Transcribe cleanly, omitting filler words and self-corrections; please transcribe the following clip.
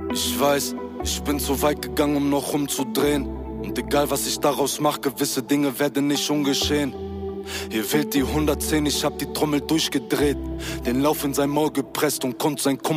Ich weiß, ich bin zu weit gegangen, um noch umzudrehen. Und egal was ich daraus mache, gewisse Dinge werden nicht ungeschehen. Hier wählt die 110, ich hab die Trommel durchgedreht, den Lauf in sein Maul gepresst und konnte sein Kummer